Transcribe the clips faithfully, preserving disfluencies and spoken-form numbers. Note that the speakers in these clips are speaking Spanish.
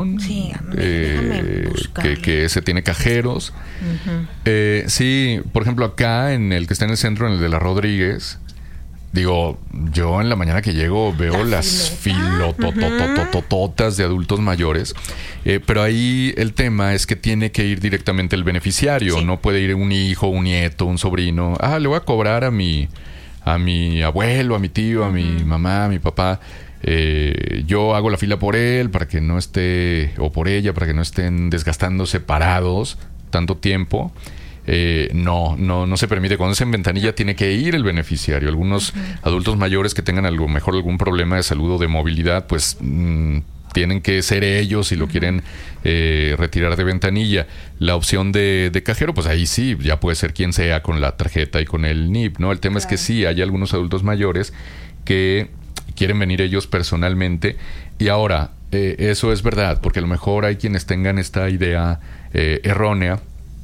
Sí, eh, que, que ese tiene cajeros. Uh-huh. Eh, sí, por ejemplo, acá en el que está en el centro, en el de la Rodríguez, digo, yo en la mañana que llego veo la las filototototototas uh-huh. de adultos mayores, eh, pero ahí el tema es que tiene que ir directamente el beneficiario, sí. no puede ir un hijo, un nieto, un sobrino. Ah, le voy a cobrar a mi, a mi abuelo, a mi tío, a uh-huh. mi mamá, a mi papá. Eh, yo hago la fila por él para que no esté, o por ella, para que no estén desgastándose parados tanto tiempo. Eh, no, no, no se permite. Cuando es en ventanilla tiene que ir el beneficiario. Algunos uh-huh. adultos mayores que tengan a lo mejor algún problema de salud o de movilidad, pues mmm, tienen que ser ellos si lo uh-huh. quieren eh, retirar de ventanilla. La opción de, de cajero, pues ahí sí, ya puede ser quien sea con la tarjeta y con el N I P, ¿no? El tema claro. es que sí, hay algunos adultos mayores que quieren venir ellos personalmente. Y ahora, eh, eso es verdad, porque a lo mejor hay quienes tengan esta idea eh, errónea.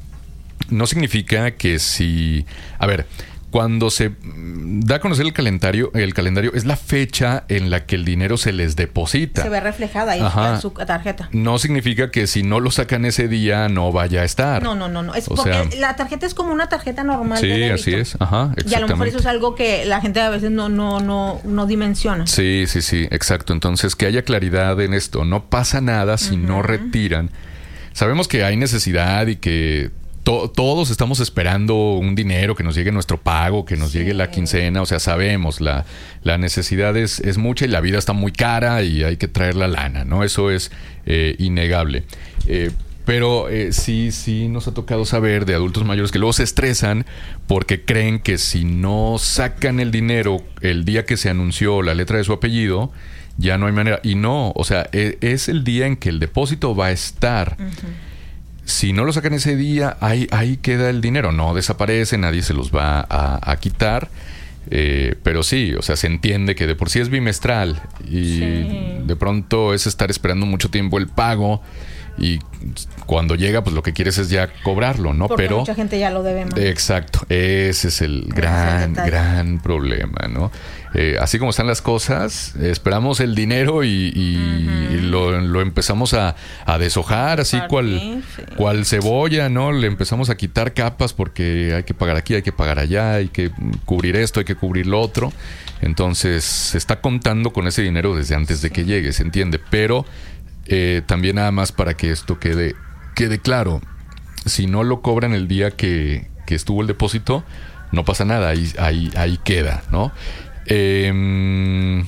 No significa que si... A ver, cuando se da a conocer el calendario, el calendario es la fecha en la que el dinero se les deposita. Se ve reflejada ahí en su tarjeta. No significa que si no lo sacan ese día no vaya a estar. No, no, no, no. Es o porque sea, la tarjeta es como una tarjeta normal. Sí, de débito. Así es. Ajá, exactamente. Y a lo mejor eso es algo que la gente a veces no, no, no, no dimensiona. Sí, sí, sí, exacto. Entonces, que haya claridad en esto. No pasa nada si uh-huh. no retiran. Sabemos que hay necesidad y que to- todos estamos esperando un dinero, que nos llegue nuestro pago, que nos sí. llegue la quincena. O sea, sabemos, la, la necesidad es, es mucha y la vida está muy cara y hay que traer la lana, ¿no? Eso es eh, innegable. Eh, Pero eh, sí, sí nos ha tocado saber de adultos mayores que luego se estresan porque creen que si no sacan el dinero el día que se anunció la letra de su apellido, ya no hay manera. Y no, o sea, es, es el día en que el depósito va a estar. Uh-huh. Si no lo sacan ese día, ahí, ahí queda el dinero. No desaparece, nadie se los va a, a quitar. Eh, pero sí, o sea, se entiende que de por sí es bimestral y sí. de pronto es estar esperando mucho tiempo el pago. Y cuando llega, pues lo que quieres es ya cobrarlo, ¿no? Porque pero mucha gente ya lo debe más. Exacto, ese es el ese gran, es el gran problema, ¿no? Eh, así como están las cosas, esperamos el dinero y, y, uh-huh. y lo, lo empezamos a, a deshojar, así cual, sí. cual cebolla, ¿no? Le empezamos a quitar capas porque hay que pagar aquí, hay que pagar allá, hay que cubrir esto, hay que cubrir lo otro. Entonces, se está contando con ese dinero desde antes de sí. que llegue, ¿se entiende? Pero Eh, también nada más para que esto quede, quede claro. Si no lo cobran el día que, que estuvo el depósito, no pasa nada, ahí, ahí, ahí queda, ¿no? Eh,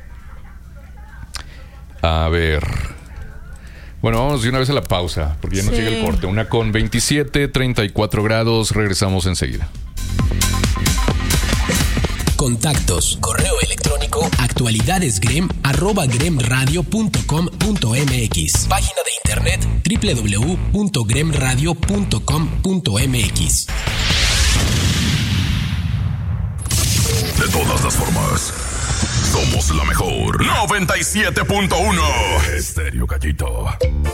a ver. Bueno, vamos de una vez a la pausa, porque ya nos sí. llega el corte. Una con veintisiete, treinta y cuatro grados, regresamos enseguida. Contactos, correo electrónico, actualidadesgrem, arroba gremradio punto com punto mx. Página de internet, doble u doble u doble u punto gremradio punto com punto mx. De todas las formas, somos la mejor. noventa y siete punto uno Estéreo Gallito.